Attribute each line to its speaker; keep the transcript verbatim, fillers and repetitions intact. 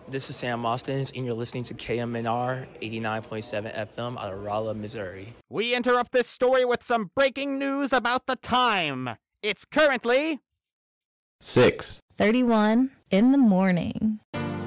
Speaker 1: This is Sam Mostens, and you're listening to K M N R eighty-nine point seven F M out of Rolla, Missouri.
Speaker 2: We interrupt this story with some breaking news about the time. It's currently
Speaker 3: six
Speaker 4: thirty-one in the morning.